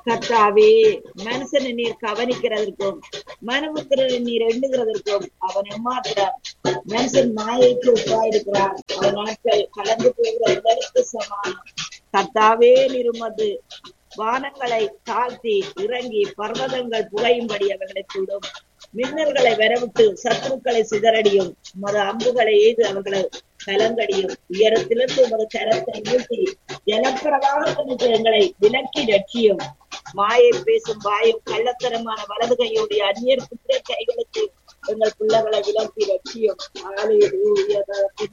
கர்த்தாவே, மனுஷனை நீர் கவனிக்கிறதற்கும் மனுபுத்திரனை நீர் எண்ணுகிறதற்கும் அவன் எம்மாத்திரம் மனுஷன் மாயைக்கு ஒப்பாயிருக்கிறான். அவன் நாட்கள் கலந்து போகிற உடலுக்கு சமானம். கர்த்தாவே, நீர் உமது வானங்களை தாழ்த்தி இறங்கி பர்வதங்கள் புகையும்படி அவர்களை கூடும். மின்னல்களை வரவிட்டு சத்துருக்களை சிதறடியும். உமது அம்புகளை எய்து அவர்களை கலங்கடியும். உயரத்திலிருந்து உமது கரத்தை நீட்டி ஜலப்பிரவாகத்திற்கு எங்களை விலக்கி ரட்சியும். மாயை பேசும் வாயும் கள்ளத்தரமான வலது கையுடைய அந்நியர் குற்ற கைகளுக்கு எங்கள் பிள்ளைகளை விலக்கி ரட்சியும்.